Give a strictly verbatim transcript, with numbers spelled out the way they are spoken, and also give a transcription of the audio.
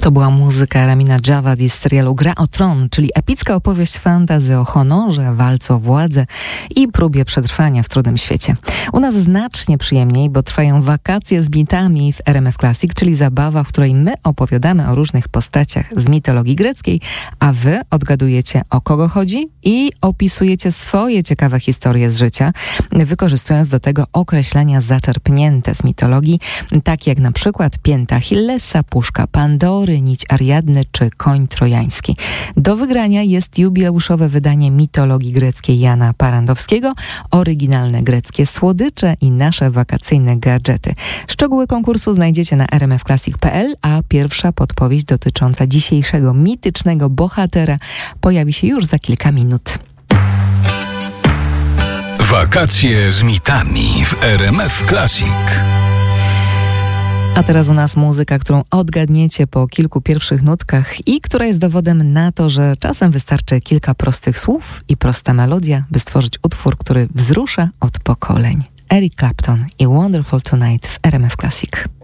To była muzyka Ramina Djawadi z serialu Gra o Tron, czyli epicka opowieść fantasy o honorze, walce o władzę i próbie przetrwania w trudnym świecie. U nas znacznie przyjemniej, bo trwają wakacje z mitami w R M F Classic, czyli zabawa, w której my opowiadamy o różnych postaciach z mitologii greckiej, a wy odgadujecie, o kogo chodzi i opisujecie swoje ciekawe historie z życia, wykorzystując do tego określenia zaczerpnięte z mitologii, takie jak na przykład pięta Achillesa, puszka Pandory, nić Ariadny czy koń trojański. Do wygrania jest jubileuszowe wydanie mitologii greckiej Jana Parandowskiego, oryginalne greckie słodycze i nasze wakacyjne gadżety. Szczegóły konkursu znajdziecie na r m f classic kropka p l, a pierwsza podpowiedź dotycząca dzisiejszego mitycznego bohatera pojawi się już za kilka minut. Wakacje z mitami w R M F Classic. A teraz u nas muzyka, którą odgadniecie po kilku pierwszych nutkach i która jest dowodem na to, że czasem wystarczy kilka prostych słów i prosta melodia, by stworzyć utwór, który wzrusza od pokoleń. Eric Clapton i Wonderful Tonight w R M F Classic.